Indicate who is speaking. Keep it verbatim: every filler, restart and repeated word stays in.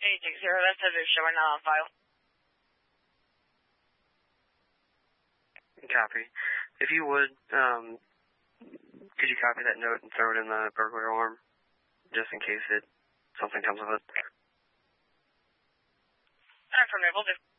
Speaker 1: Agent Zero, that says it's showing not on file.
Speaker 2: Copy. If you would, um, could you copy that note and throw it in the burglar alarm, just in case it something comes of it?
Speaker 1: Affirmative, will do.